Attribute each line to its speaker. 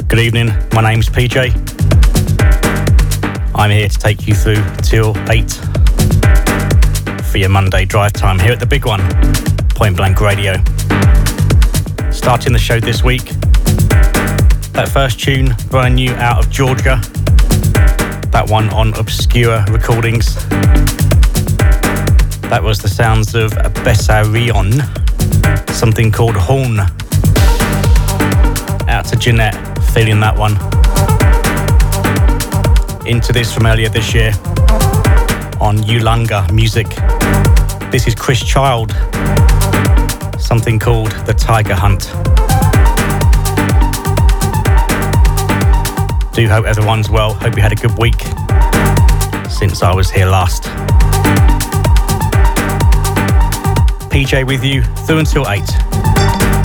Speaker 1: Good evening, my name's PJ. I'm here to take you through till 8 for your Monday drive time here at the big one, Point Blank Radio. Starting the show this week, that first tune, brand new out of Georgia, that one on Obscura Recordings. That was the sounds of Bessarion, something called Horn. Out to Jeanette, feeling that one. Into this from earlier this year on Ulanga Music. This is Chris Child, something called The Tiger Hunt. Do hope everyone's well. Hope you had a good week since I was here last. PJ with you through until 8.